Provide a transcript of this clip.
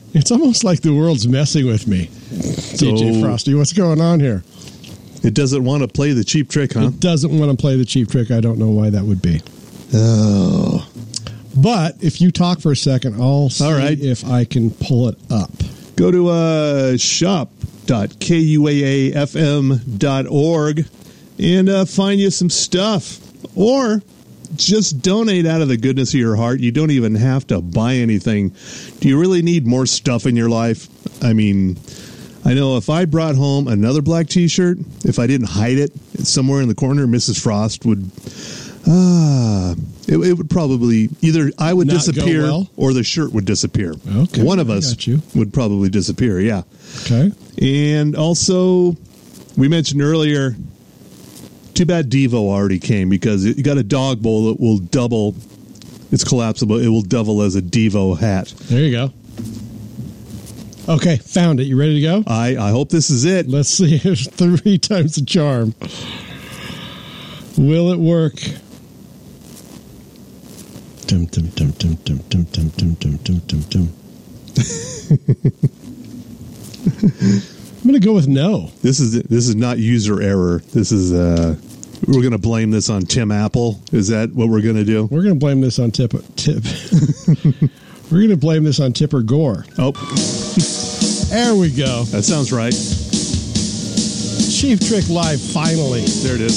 It's almost like the world's messing with me. DJ Frosty, what's going on here? It doesn't want to play the Cheap Trick, huh? It doesn't want to play the Cheap Trick. I don't know why that would be. Oh. But if you talk for a second, I'll see if I can pull it up. Go to shop.kuaafm.org and find you some stuff. Or just donate out of the goodness of your heart. You don't even have to buy anything. Do you really need more stuff in your life? I mean, I know if I brought home another black T-shirt, if I didn't hide it somewhere in the corner, Mrs. Frost would... it would probably either I would disappear or the shirt would disappear. Okay, one of us would probably disappear. Yeah. Okay. And also, we mentioned earlier. Too bad Devo already came because you got a dog bowl that will double. It's collapsible. It will double as a Devo hat. There you go. Okay, found it. You ready to go? I hope this is it. Let's see. Here's 3 times the charm. Will it work? Dum dum dum dum dum dum dum dum dum dum dum dum. I'm going to go with no. This is not user error. This is we're going to blame this on Tim Apple. Is that what we're going to do? We're going to blame this on Tip. We're going to blame this on Tipper Gore. Oh, there we go. That sounds right. Cheap Trick Live. Finally, there it is.